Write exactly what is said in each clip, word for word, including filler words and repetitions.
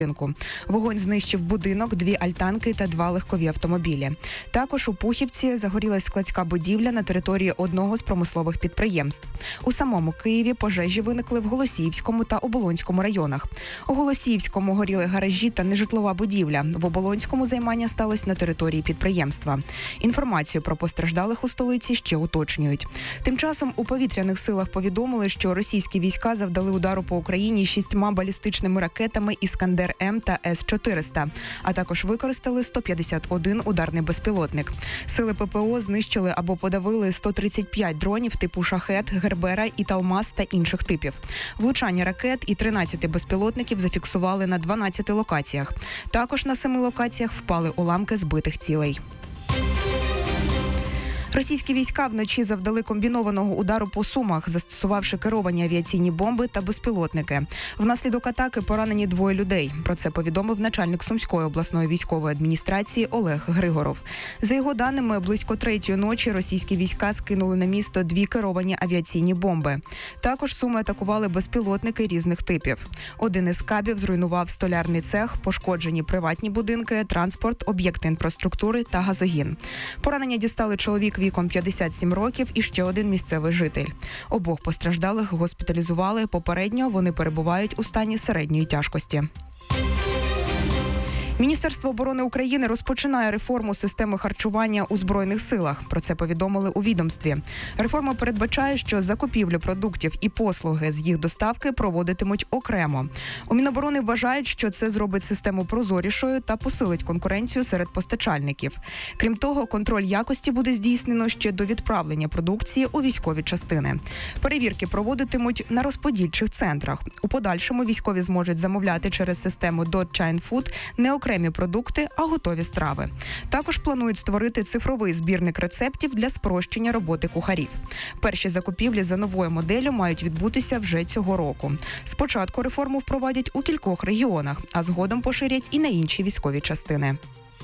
Вогонь знищив будинок, дві альтанки та два легкові автомобілі. Також у Пухівці загорілась складська будівля на території одного з промислових підприємств. У самому Києві пожежі виникли в Голосіївському та Оболонському районах. У Голосіївському горіли гаражі та нежитлова будівля. В Оболонському займання сталося на території підприємства. Інформацію про постраждалих у столиці ще уточнюють. Тим часом у повітряних силах повідомили, що російські війська завдали удару по Україні шістьма балістичними ракетами «Іскандер М» та С чотириста, а також використали сто п'ятдесят один ударний безпілотник. Сили ППО знищили або подавили сто тридцять п'ять дронів типу «Шахет», «Гербера» і «Талмас» та інших типів. Влучання ракет і тринадцяти безпілотників зафіксували на дванадцяти локаціях. Також на семи локаціях впали уламки збитих цілей. Російські війська вночі завдали комбінованого удару по Сумах, застосувавши керовані авіаційні бомби та безпілотники. Внаслідок атаки поранені двоє людей. Про це повідомив начальник Сумської обласної військової адміністрації Олег Григоров. За його даними, близько третьої ночі російські війська скинули на місто дві керовані авіаційні бомби. Також Суми атакували безпілотники різних типів. Один із кабів зруйнував столярний цех, пошкоджені приватні будинки, транспорт, об'єкти інфраструктури та газогін. Поранення дістали чоловік віком п'ятдесят сім років і ще один місцевий житель. Обох постраждалих госпіталізували. Попередньо вони перебувають у стані середньої тяжкості. Міністерство оборони України розпочинає реформу системи харчування у Збройних силах. Про це повідомили у відомстві. Реформа передбачає, що закупівлю продуктів і послуги з їх доставки проводитимуть окремо. У Міноборони вважають, що це зробить систему прозорішою та посилить конкуренцію серед постачальників. Крім того, контроль якості буде здійснено ще до відправлення продукції у військові частини. Перевірки проводитимуть на розподільчих центрах. У подальшому військові зможуть замовляти через систему Dot-Chain Food не окремо окремі продукти, а готові страви. Також планують створити цифровий збірник рецептів для спрощення роботи кухарів. Перші закупівлі за новою моделлю мають відбутися вже цього року. Спочатку реформу впровадять у кількох регіонах, а згодом поширять і на інші військові частини.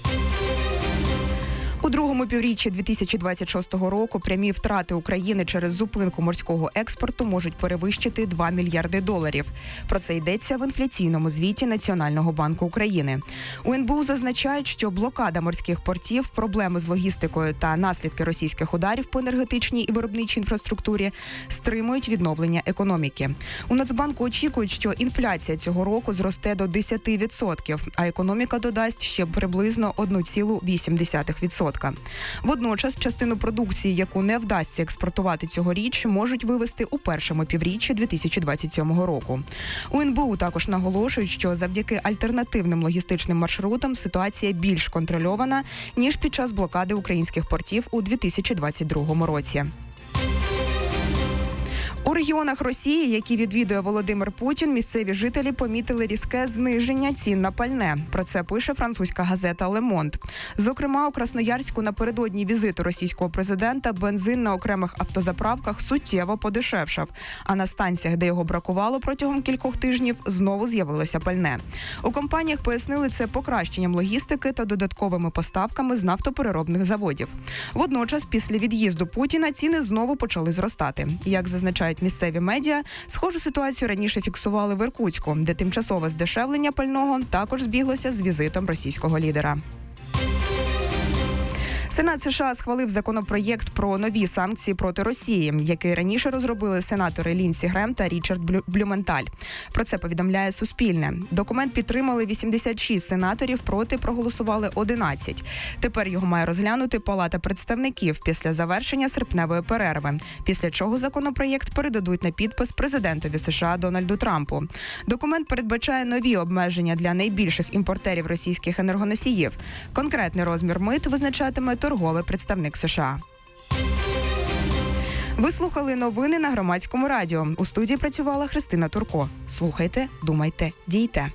У другому півріччі дві тисячі двадцять шостого року прямі втрати України через зупинку морського експорту можуть перевищити два мільярди доларів. Про це йдеться в інфляційному звіті Національного банку України. У ен бе у зазначають, що блокада морських портів, проблеми з логістикою та наслідки російських ударів по енергетичній і виробничій інфраструктурі стримують відновлення економіки. У Нацбанку очікують, що інфляція цього року зросте до десять відсотків, а економіка додасть ще приблизно один цілих вісім десятих відсотка. Водночас частину продукції, яку не вдасться експортувати цьогоріч, можуть вивести у першому півріччі дві тисячі двадцять сьомого року. У ен бе у також наголошують, що завдяки альтернативним логістичним маршрутам ситуація більш контрольована, ніж під час блокади українських портів у дві тисячі двадцять другому році. У регіонах Росії, які відвідує Володимир Путін, місцеві жителі помітили різке зниження цін на пальне. Про це пише французька газета «Ле Монд». Зокрема, у Красноярську напередодні візиту російського президента бензин на окремих автозаправках суттєво подешевшав, а на станціях, де його бракувало протягом кількох тижнів, знову з'явилося пальне. У компаніях пояснили це покращенням логістики та додатковими поставками з нафтопереробних заводів. Водночас, після від'їзду Путіна ціни знову почали зростати. Як зазначають місцеві медіа, схожу ситуацію раніше фіксували в Іркутську, де тимчасове здешевлення пального також збіглося з візитом російського лідера. Сенат США схвалив законопроєкт про нові санкції проти Росії, який раніше розробили сенатори Лінсі Грем та Річард Блюменталь. Про це повідомляє Суспільне. Документ підтримали вісімдесят шість сенаторів, проти проголосували одинадцять. Тепер його має розглянути Палата представників після завершення серпневої перерви, після чого законопроєкт передадуть на підпис президентові США Дональду Трампу. Документ передбачає нові обмеження для найбільших імпортерів російських енергоносіїв. Конкретний розмір мит визначатиме торговий представник США. Ви слухали новини на Громадському радіо. У студії працювала Христина Турко. Слухайте, думайте, дійте.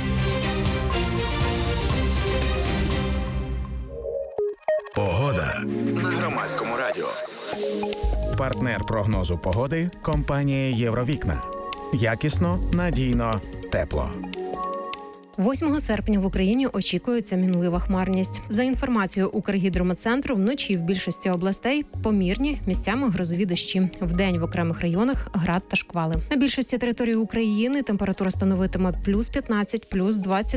Погода на Громадському радіо. Партнер прогнозу погоди – компанія «Євровікна». Якісно, надійно, тепло. восьмого серпня в Україні очікується мінлива хмарність. За інформацією Укргідрометцентру, вночі в більшості областей помірні, місцями грозові дощі. Вдень в окремих районах град та шквали. На більшості території України температура становитиме плюс п'ятнадцять, плюс двадцять